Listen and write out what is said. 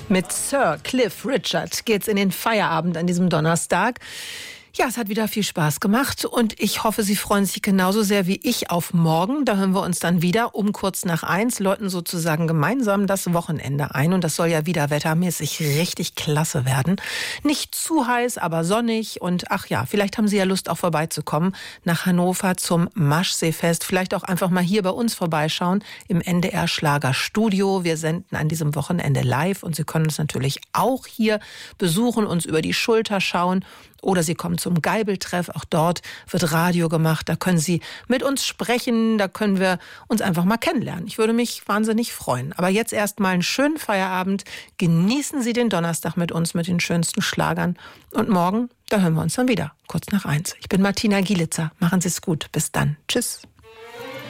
Mit Sir Cliff Richard geht's in den Feierabend an diesem Donnerstag. Ja, es hat wieder viel Spaß gemacht und ich hoffe, Sie freuen sich genauso sehr wie ich auf morgen. Da hören wir uns dann wieder um kurz nach 1, läuten sozusagen gemeinsam das Wochenende ein. Und das soll ja wieder wettermäßig richtig klasse werden. Nicht zu heiß, aber sonnig. Und ach ja, vielleicht haben Sie ja Lust auch vorbeizukommen nach Hannover zum Maschseefest. Vielleicht auch einfach mal hier bei uns vorbeischauen im NDR Schlagerstudio. Wir senden an diesem Wochenende live und Sie können uns natürlich auch hier besuchen, uns über die Schulter schauen. Oder Sie kommen zum Geibeltreff, auch dort wird Radio gemacht. Da können Sie mit uns sprechen, da können wir uns einfach mal kennenlernen. Ich würde mich wahnsinnig freuen. Aber jetzt erst mal einen schönen Feierabend. Genießen Sie den Donnerstag mit uns, mit den schönsten Schlagern. Und morgen, da hören wir uns dann wieder, kurz nach 1. Ich bin Martina Gielitzer. Machen Sie es gut. Bis dann. Tschüss.